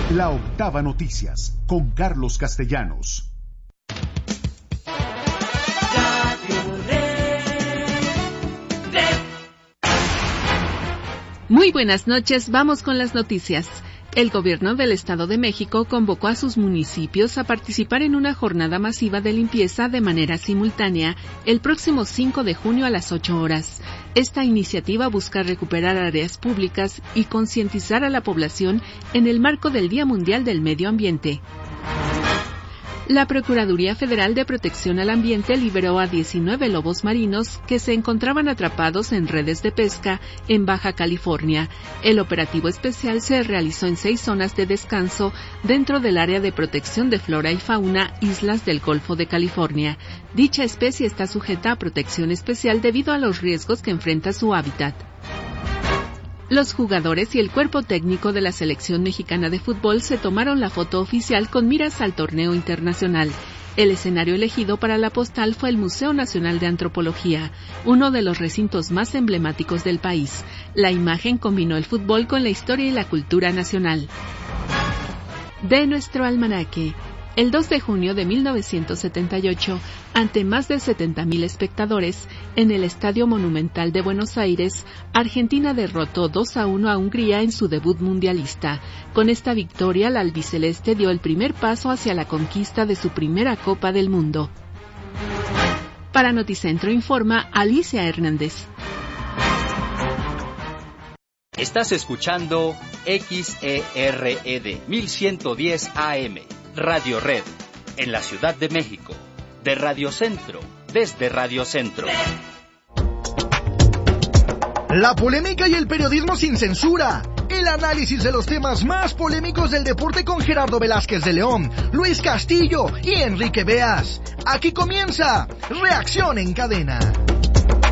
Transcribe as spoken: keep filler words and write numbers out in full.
La Octava Noticias, con Carlos Castellanos. Muy buenas noches, vamos con las noticias. El gobierno del Estado de México convocó a sus municipios a participar en una jornada masiva de limpieza de manera simultánea el próximo cinco de junio a las ocho horas. Esta iniciativa busca recuperar áreas públicas y concientizar a la población en el marco del Día Mundial del Medio Ambiente. La Procuraduría Federal de Protección al Ambiente liberó a diecinueve lobos marinos que se encontraban atrapados en redes de pesca en Baja California. El operativo especial se realizó en seis zonas de descanso dentro del área de protección de flora y fauna Islas del Golfo de California. Dicha especie está sujeta a protección especial debido a los riesgos que enfrenta su hábitat. Los jugadores y el cuerpo técnico de la selección mexicana de fútbol se tomaron la foto oficial con miras al torneo internacional. El escenario elegido para la postal fue el Museo Nacional de Antropología, uno de los recintos más emblemáticos del país. La imagen combinó el fútbol con la historia y la cultura nacional. De nuestro almanaque. El dos de junio de mil novecientos setenta y ocho, ante más de setenta mil espectadores, en el Estadio Monumental de Buenos Aires, Argentina derrotó dos a uno a Hungría en su debut mundialista. Con esta victoria, la albiceleste dio el primer paso hacia la conquista de su primera Copa del Mundo. Para Noticentro informa Alicia Hernández. Estás escuchando X E R E D mil ciento diez A M. Radio Red, en la Ciudad de México, de Radio Centro, desde Radio Centro. La polémica y el periodismo sin censura. El análisis de los temas más polémicos del deporte con Gerardo Velázquez de León, Luis Castillo y Enrique Beas. Aquí comienza Reacción en Cadena.